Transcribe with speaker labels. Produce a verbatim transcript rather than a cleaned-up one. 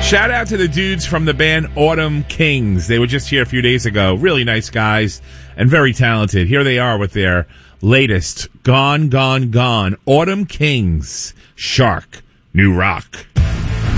Speaker 1: Shout out to the dudes from the band Autumn Kings. They were just here a few days ago. Really nice guys and very talented. Here they are with their latest, Gone, Gone, Gone. Autumn Kings, Shark, New Rock.